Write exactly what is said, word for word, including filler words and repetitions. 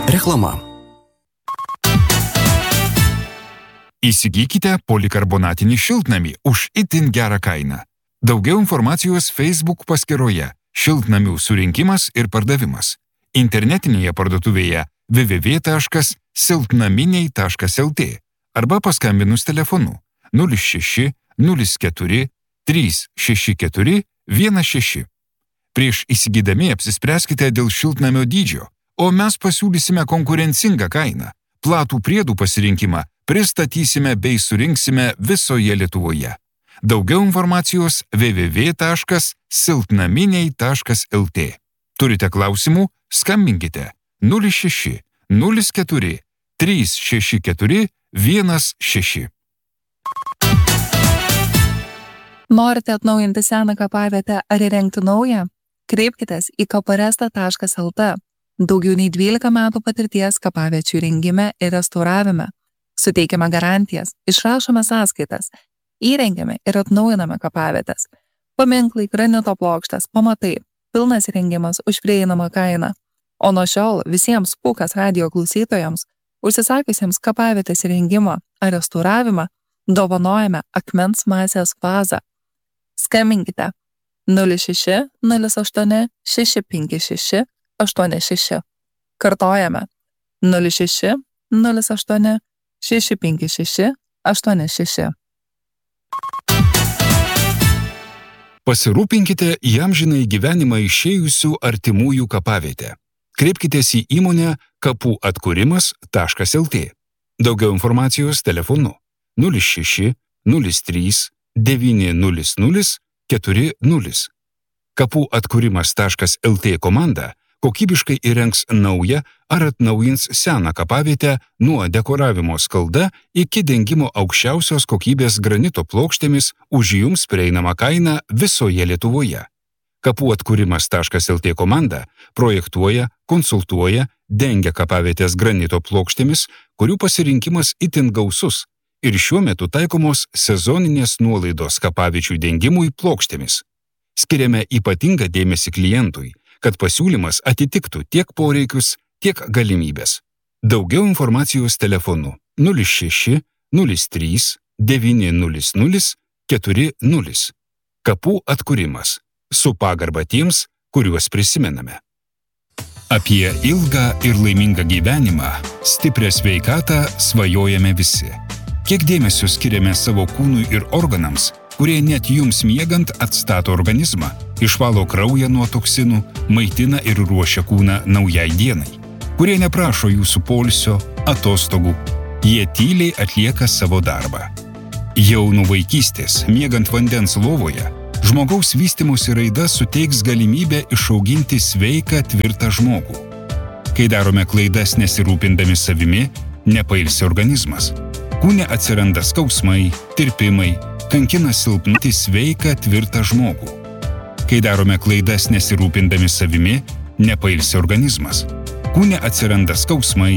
Reklama. Įsigykite polikarbonatinį šiltnamį už itin gerą kainą. Daugiau informacijos Facebook paskyroje Šiltnamių surinkimas ir pardavimas. Internetinėje parduotuvėje w w w taškas silpnaminiai taškas l t arba paskambinus telefonu nulis šeši nulis keturi trys šeši keturi vienas šeši. Prieš įsigydami apsispręskite dėl šiltnamio dydžio, o mes pasiūlysime konkurencingą kainą. Platų priedų pasirinkimą pristatysime bei surinksime visoje Lietuvoje. Daugiau informacijos w w w taškas silpnaminiai taškas l t. Turite klausimų? Skambinkite nulis šeši nulis keturi trys šeši keturi vienas šeši. Norite atnaujinti seną kapavietę ar įrengti naują? Kreipkitės į kaparesta taškas l t. Daugiau nei dvylika metų patirties kapaviečių įrengime ir restauravime. Suteikiame garantijas, išrašome sąskaitas, įrengiame ir atnaujiname kapavietės. Paminklai, granito plokštės, pamatai, pilnas įrengimas už prieinamą kainą. O nuo šiol visiems Pūkas radijo klausytojams, užsisakiusiems kapavietės įrengimą ar restauravimą, dovanojame akmens masės vazą. Skambinkite nulis šeši nulis aštuoni šeši penki šeši aštuoni šeši. Kartojame nulis šeši nulis aštuoni šeši penki šeši aštuoni šeši. Pasirūpinkite į amžinąjį gyvenimą išėjusių artimųjų kapavietę. Kreipkitės į įmonę kapų atkūrimas taškas l t. Daugiau informacijos telefonu nulis šeši nulis trys devyni nulis nulis keturi nulis. kapų atkūrimas taškas l t komanda kokybiškai įrengs naują ar atnaujins seną kapavietę nuo dekoravimo skalda iki dengimo aukščiausios kokybės granito plokštėmis už jums prieinamą kainą visoje Lietuvoje. kapų atkūrimas taškas l t komanda projektuoja, konsultuoja, dengia kapavietės granito plokštėmis, kurių pasirinkimas itin gausus ir šiuo metu taikomos sezoninės nuolaidos kapaviečių dengimui plokštėmis. Skiriame ypatingą dėmesį klientui, kad pasiūlymas atitiktų tiek poreikius, tiek galimybės. Daugiau informacijos telefonu nulis šeši nulis trys devyni nulis nulis keturi nulis. Kapų atkūrimas. Su pagarba tiems, kuriuos prisimename. Apie ilgą ir laimingą gyvenimą, stiprią sveikatą svajojame visi. Kiek dėmesio skiriame savo kūnui ir organams, kurie net jums miegant atstato organizmą, išvalo kraują nuo toksinų, maitina ir ruošia kūną naujai dienai, kurie neprašo jūsų poilsio, atostogų, jie tyliai atlieka savo darbą. Jau nuo vaikystės, miegant vandens lovoje, žmogaus vystymosi raida suteiks galimybę išauginti sveiką, tvirtą žmogų. Kai darome klaidas nesirūpindami savimi, nepailsi organizmas. Kūne atsiranda skausmai, tirpimai, kankina silpnantį sveiką, tvirtą žmogų. Kai darome klaidas nesirūpindami savimi, nepailsi organizmas. Kūne atsiranda skausmai,